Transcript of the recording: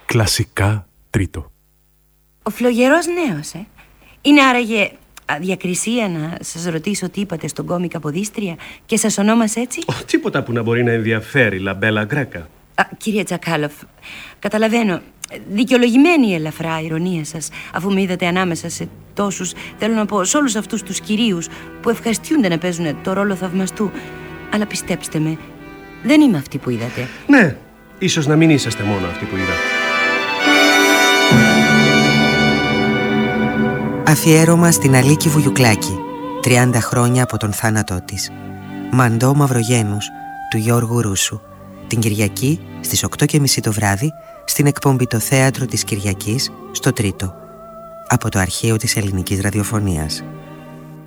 Κλασικά τρίτο. Ο φλογερός νέος, Είναι άραγε αδιακρισία να σας ρωτήσω τι είπατε στον κόμικ αποδίστρια και σας ονόμασε έτσι? Τίποτα που να μπορεί να ενδιαφέρει, Λαμπέλα Γκρέκα. Κύριε Τσακάλοφ, καταλαβαίνω. Δικαιολογημένη η ελαφρά ηρωνία σας, αφού με είδατε ανάμεσα σε τόσους, θέλω να πω, σε όλους αυτούς τους κυρίους που ευχαριστιούνται να παίζουν το ρόλο θαυμαστού. Αλλά πιστέψτε με, δεν είμαι αυτή που είδατε. Ναι, ίσως να μην είσαστε μόνο αυτή που είδατε. Αφιέρωμα στην Αλίκη Βουγιουκλάκη, 30 χρόνια από τον θάνατό της. Μαντό Μαυρογένους, του Γιώργου Ρούσου. Την Κυριακή στις 8:30 το βράδυ, στην εκπομπή «Το Θέατρο της Κυριακής» στο Τρίτο, από το αρχείο της ελληνικής ραδιοφωνίας.